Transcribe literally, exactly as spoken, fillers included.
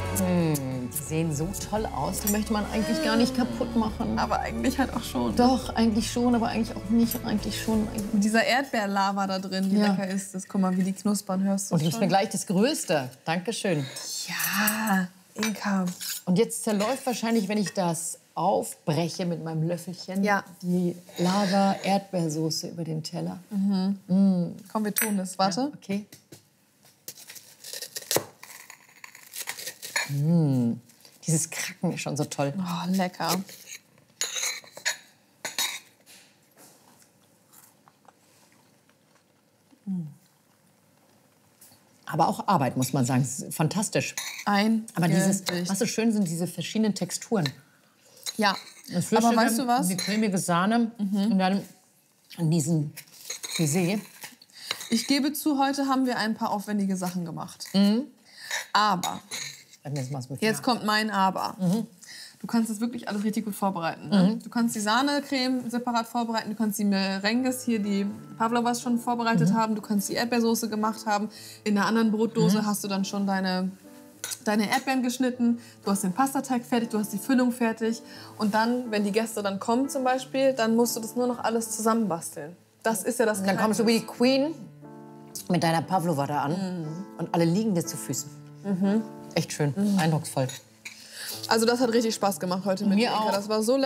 Die sehen so toll aus, die möchte man eigentlich gar nicht kaputt machen. Aber eigentlich halt auch schon. Doch, eigentlich schon, aber eigentlich auch nicht. Und eigentlich schon. Und dieser Erdbeerlava da drin, die Ja. lecker ist, das, guck mal, wie die knuspern, hörst du Und du gibst schon? mir gleich das Größte. Dankeschön. Ja, Inka. Und jetzt zerläuft wahrscheinlich, wenn ich das aufbreche mit meinem Löffelchen, Ja. die Lava-Erdbeersoße über den Teller. Komm, wir tun das. Warte. Okay. Mm. Dieses Kracken ist schon so toll. Oh, lecker. Aber auch Arbeit, muss man sagen. Es ist fantastisch. Ein. Aber dieses, was so schön sind, diese verschiedenen Texturen. Ja. Das Flüssige, Aber weißt du was? Die cremige Sahne und dann diesen Baiser. Ich gebe zu, heute haben wir ein paar aufwendige Sachen gemacht. Aber, Jetzt, mach's mit jetzt Ja. kommt mein Aber. Du kannst das wirklich alles richtig gut vorbereiten. Ne? Du kannst die Sahnecreme separat vorbereiten, du kannst die Merengues, hier die Pavlovas schon vorbereitet haben, du kannst die Erdbeersoße gemacht haben. In einer anderen Brotdose hast du dann schon deine, deine Erdbeeren geschnitten, du hast den Pastateig fertig, du hast die Füllung fertig. Und dann, wenn die Gäste dann kommen zum Beispiel, dann musst du das nur noch alles zusammenbasteln. Das ist ja das Dann kommst du wie die Queen mit deiner Pavlova da an und alle liegen dir zu Füßen. Echt schön, eindrucksvoll. Also das hat richtig Spaß gemacht heute mit Mir Inka. auch. Das war so lecker.